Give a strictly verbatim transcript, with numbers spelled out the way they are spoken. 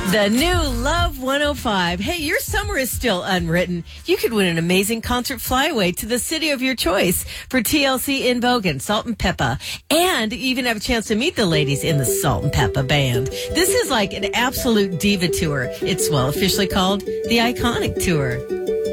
The new Love one oh five. Hey, your summer is still unwritten. You could win an amazing concert flyaway to the city of your choice for T L C in Bogan, Salt and Peppa, and even have a chance to meet the ladies in the Salt and Peppa band. This is like an absolute diva tour. It's, well, officially called the Iconic Tour.